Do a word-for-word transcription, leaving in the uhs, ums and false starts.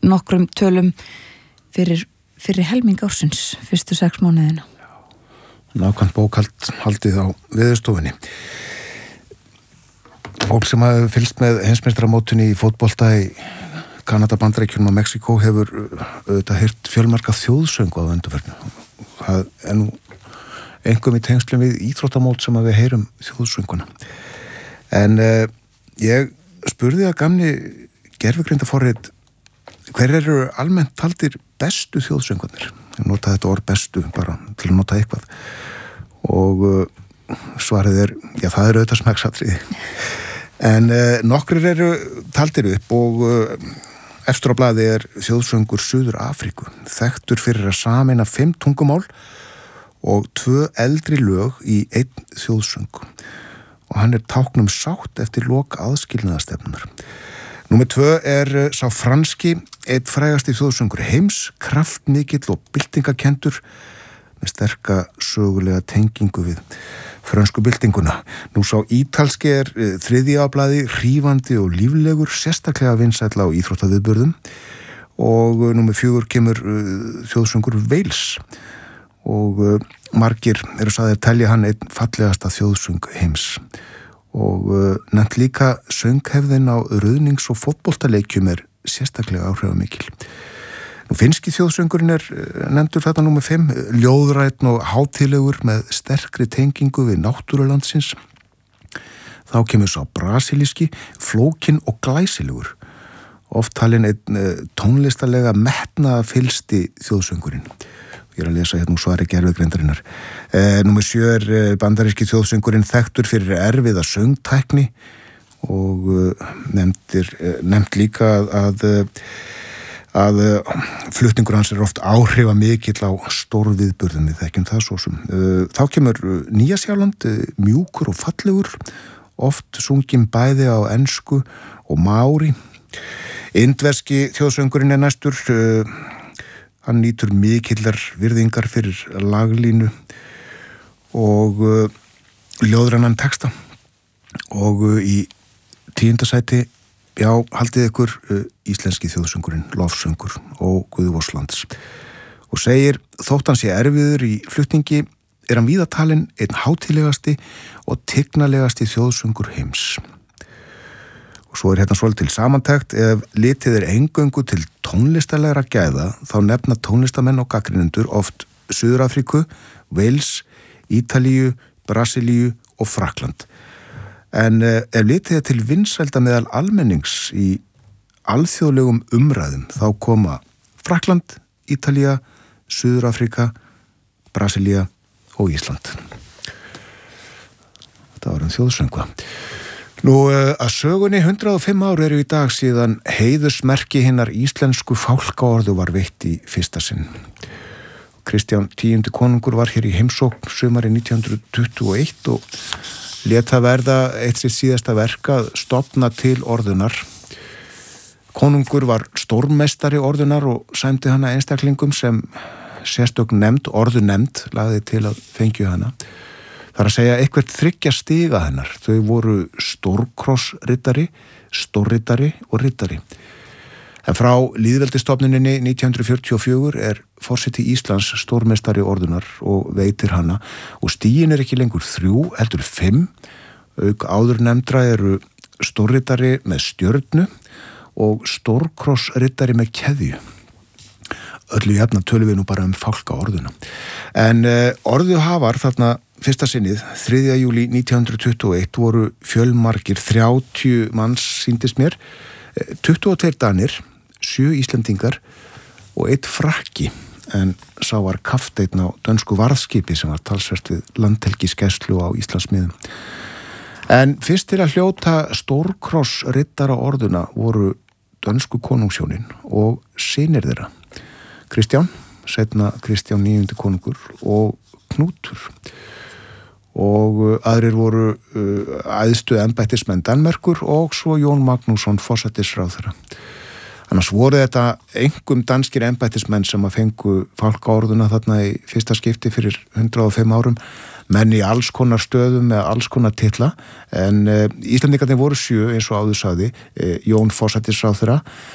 nokkrum tölum fyrir, fyrir helming ársins, fyrstu sex mánuðina. Nákvæmt bókhald haldið á Veðurstofunni. Fólk sem hafa fylgst með heimsmeistaramótinu í fótbolta í Kanada, Bandaríkjunum og Mexíkó hefur auðvitað heyrt fjölmarga þjóðsöngu á undanförnu. Það er nú einhverjum í tengslum við íþróttamót sem að við heyrum þjóðsönguna. En uh, ég spurði að gamni gervigreindaforrit hver eru almennt taldir bestu þjóðsöngunir? Ég nota þetta orð bestu bara til að nota eitthvað. Og uh, svarið er, já það er auðvitað smekksatriði. En uh, nokkrir eru taldir upp og uh, eftir á blaði er þjóðsöngur Suður Afríku, þekktur fyrir að sameina fimm tungumál og tvö eldri lög í einn þjóðsöng. Og hann er táknum sátt eftir lok aðskilnaðarstefnunar. Númer tvö er sá franski, einn frægasti þjóðsöngur heims, kraftmikill og byltingakendur með sterka sögulega tengingu við frönsku byltinguna. Nú sá ítalski er þriðji á blaði, hrífandi og líflegur, sérstaklega vinsæll á íþróttaviðburðum. Og númer fjögur kemur þjóðsöngur Wales. Og margir eru sagðir telja hann einn fallegasta þjóðsöng heims. Og nefnt líka sönghefðin á ruðnings- og fótboltaleikjum er sérstaklega áhrifamikil. Nú finnski þjóðsöngurinn er nefndur þetta númer fimm, ljóðrænn og hátíðlegur með sterkri tengingu við náttúrulandsins. Þá kemur sá brasilíski, flókinn og glæsilegur. Oft talinn einn tónlistarlega metnaðarfyllsti þjóðsöngurinn. Ég er að lesa hérna úr svari gervigreindarinnar. E, númer sjö er bandaríski þjóðsöngurinn þekktur fyrir erfiða söngtækni og nefndir, nefnt líka að, að, að flutningur hans er oft áhrifamikill á stórviðburðum, við þekkjum það svo sem. Þá kemur Nýja-Sjáland, mjúkur og fallegur, oft sungin bæði á ensku og mári. Indverski þjóðsöngurinn er næstur. Hann nýtur mikillar virðingar fyrir laglínu og uh, ljóðrænan texta. Og uh, í tíunda sæti, já, haldið ykkur uh, íslenski þjóðsöngurinn, lofsöngur og Guðvorslands. Og segir, þótt hann sé erfiður í flutningi, er hann víða talinn einn hátíðlegasti og tignalegasti þjóðsöngur heims. Svo er hérna svolítið til samantekt, ef litið er eingöngu til tónlistarlegra gæða, þá nefna tónlistamenn og gagnrýnendur oft Suður Afríku, Wales, Ítalíu, Brasilíu og Frakkland. En ef litið er til vinsælda meðal almennings í alþjóðlegum umræðum, þá koma Frakkland, Ítalía, Suður Afríka, Brasilía og Ísland. Þetta var um þjóðsöngva. Nú að sögunni hundrað og fimm ár eru í dag síðan heiðursmerki hinnar íslensku fálkaorðu var veitt í fyrsta sinn. Kristján tíundi konungur var hér í heimsókn sumari nítján hundruð tuttugu og eitt og lét það verða eitt sitt síðasta verk að stofna til orðunar. Konungur var stórmeistari orðunar og sæmdi hana einstaklingum sem sérstök nefnd, orðu nefnd, lagði til að fengju hana. Það er að segja eitthvað þriggja stiga hennar. Þau voru stórkrossriddari, stórriddari og riddari. En frá lýðveldisstofnuninni nítján hundruð fjörutíu og fjögur er forseti Íslands stórmeistari orðunar og veitir hana. Og stigin er ekki lengur þrjú, heldur fimm. Auk áður nefndra eru stórriddari með stjörnu og stórkrossriddari með keðju. Öllu jafna tölum við nú bara um fálka orðuna. En uh, orðuhafar þarna fyrsta sinnið, þriðja júlí nítján hundruð tuttugu og eitt, voru fjölmargir, þrjátíu manns sýndist mér, tuttugu og tveir danir, sjö Íslendingar og eitt frakki, en sá var kapteinn á dönsku varðskipi sem var talsvert við landhelgisgæslu á Íslandsmiðum. En fyrst til að hljóta stórkrossriddara orðuna voru dönsku konungshjónin og synir þeirra. Kristján, seinna Kristján níundi konungur og Knútur. Og aðrir voru uh, æðstu embættismenn Danmerkur og svo Jón Magnússon forsætisráðherra. Annars voru þetta einkum danskir embættismenn sem að fengu fálkaorðuna þarna í fyrsta skipti fyrir hundrað og fimm árum, menn í alls konar stöðum með alls konar titla, en uh, Íslendingarnir voru sjö eins og áður sagði, uh, Jón forsætisráðherra,